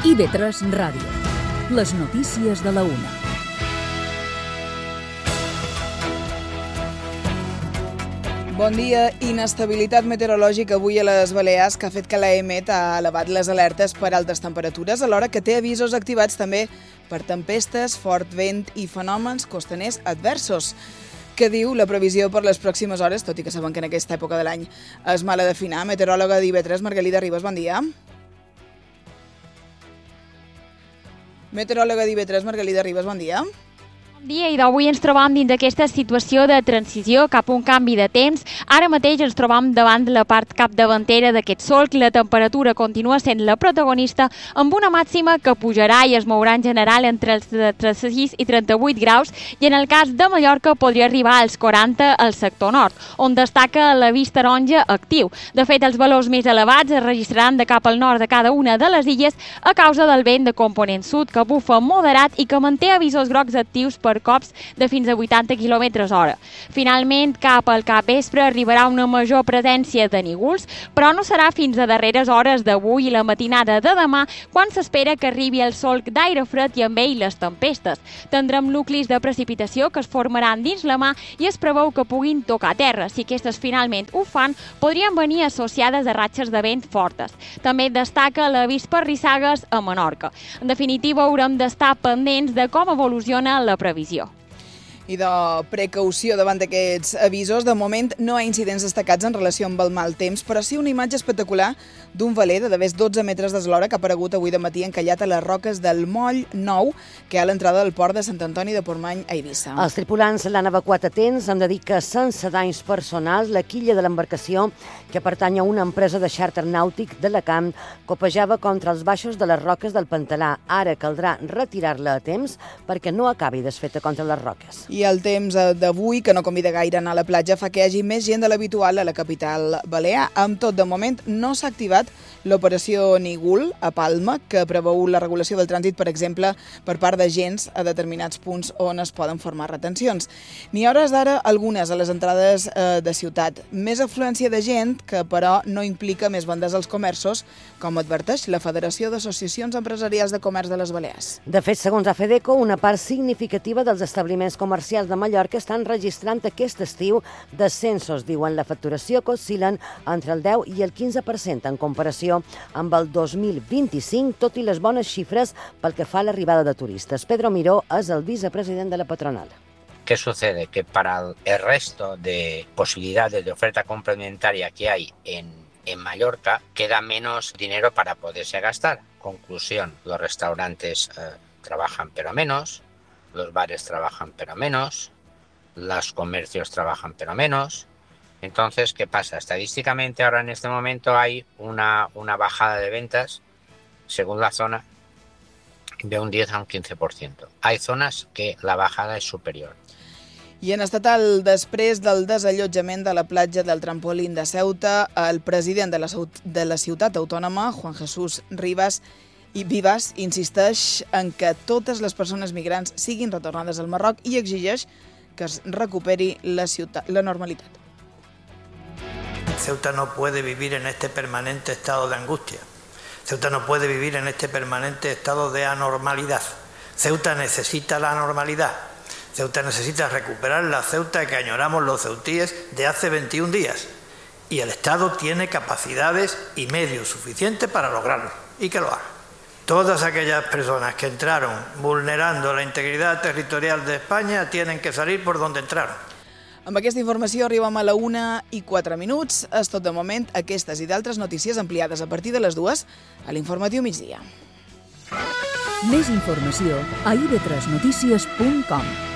IB3 Ràdio. Les notícies de la una. Bon dia. Inestabilitat meteorològica avui a les Balears que ha fet que l'EMET ha elevat les alertes per altes temperatures, alhora que té avisos activats també per tempestes, fort vent i fenòmens costaners adversos. Què diu la previsió per les pròximes hores, tot i que saben que en aquesta època de l'any és mala d'afinar? Meteoròloga d'IB3, Margalida Ribas, bon dia. Meteoròloga d'IB3, Margalida Ribas, bon dia. Bon dia, i d'avui ens trobam dins d'aquesta situació de transició cap a un canvi de temps. Ara mateix ens trobam davant la part capdavantera d'aquest solc. La temperatura continua sent la protagonista amb una màxima que pujarà i es mourà en general entre els 36 i 38 graus i en el cas de Mallorca podria arribar als 40 al sector nord, on destaca l'avís taronja actiu. De fet, els valors més elevats es registraran de cap al nord de cada una de les illes a causa del vent de component sud que bufa moderat i que manté avisos grocs actius per cops de fins a 80 km/h. Finalment, cap al capvespre arribarà una major presència de nígols, però no serà fins a darreres hores d'avui i la matinada de demà quan s'espera que arribi el solc d'aire fred i amb ell les tempestes. Tindrem nuclis de precipitació que es formaran dins la mà i es preveu que puguin tocar terra. Si aquestes finalment ho fan, podrien venir associades a ratxes de vent fortes. També destaca l'avís per rissagues a Menorca. En definitiva, haurem d'estar pendents de com evoluciona la previsió. I de precaució davant d'aquests avisos, de moment no hi ha incidents destacats en relació amb el mal temps, però sí una imatge espectacular d'un veler de més 12 metres d'eslora que ha aparegut avui de matí encallat a les roques del Moll Nou, que hi ha a l'entrada del port de Sant Antoni de Portmany a Eivissa. Els tripulants l'han evacuat a temps, hem de dir que sense danys personals. La quilla de l'embarcació, que pertany a una empresa de xàrter nàutic d'Alacant, copejava contra els baixos de les roques del Pantalà. Ara caldrà retirar-la a temps perquè no acabi desfeta contra les roques. I el temps d'avui, que no convida gaire a anar a la platja, fa que hi hagi més gent de l'habitual a la capital balear. Amb tot, de moment, no s'ha activat l'operació Nigul a Palma, que preveu la regulació del trànsit, per exemple, per part d'agents a determinats punts on es poden formar retencions. N'hi ha hores d'ara algunes a les entrades de ciutat. Més afluència de gent, que però no implica més bandes als comerços, com adverteix la Federació d'Associacions Empresarials de Comerç de les Balears. De fet, segons AFEDECO, una part significativa dels establiments comercials de Mallorca estan registrant aquest estiu descensos, diuen. La facturació que oscil·len entre el 10 i el 15% en comparació amb el 2025, tot i les bones xifres pel que fa a l'arribada de turistes. Pedro Miró és el vicepresident de la patronal. ¿Qué sucede? Que para el resto de posibilidades de oferta complementaria que hay en Mallorca, queda menos dinero para poderse gastar. Conclusión, los restaurantes trabajan pero menos, los bares trabajan pero menos, los comercios trabajan pero menos. Entonces, ¿qué pasa? Estadísticamente ahora en este momento hay una bajada de ventas, según la zona, de un 10 a un 15%. Hay zonas que la bajada es superior. I en estatal, després del desallotjament de la platja del trampolín de Ceuta, el president de la ciutat autònoma, Juan Jesús Vivas, insisteix en que totes les persones migrants siguin retornades al Marroc i exigeix que es recuperi la normalitat. Ceuta no puede vivir en este permanente estado de angustia. Ceuta no puede vivir en este permanente estado de anormalidad. Ceuta necesita la normalidad. Ceuta necesita recuperar la Ceuta que añoramos los ceutíes de hace 21 días. Y el Estado tiene capacidades y medios suficientes para lograrlo. Y que lo haga. Todas aquellas personas que entraron vulnerando la integridad territorial de España tienen que salir por donde entraron. Amb aquesta informació arribem a la 1:04. És tot de moment. Aquestes i d'altres notícies ampliades a partir de les 2 a l'Informatiu Migdia. Més informació a ib3notícies.com.